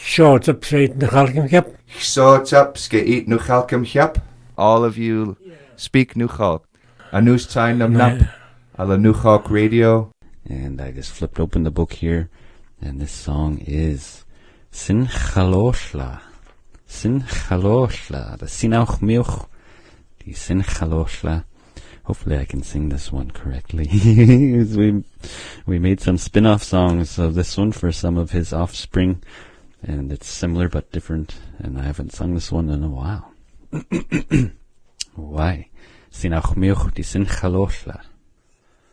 Short up straight the Halkimkap. Short up skate Nuchalkimkap. All of you speak Nuchalk. A news time nap. A la Nuchalk radio. And I just flipped open the book here, and this song is Sin Chaloshla. Sin Chaloshla. The Sinauch Milch. The Sin Chaloshla. Hopefully I can sing this one correctly. we made some spin-off songs of this one for some of his offspring, and it's similar but different, and I haven't sung this one in a while. Why? Sinauch Milch, die Sin Chaloshla.